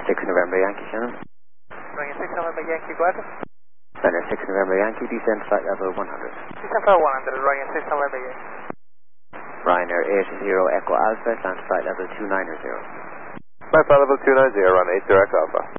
6 November Yankee, Shannon. Ryanair 6 November Yankee, go ahead. Ryanair 6 November Yankee, descend flight level 100. Descend flight 100, Ryanair 6 November Yankee. Ryanair 80 Echo Alpha, land flight level 290. Flight level 290, run 8 direct Alpha.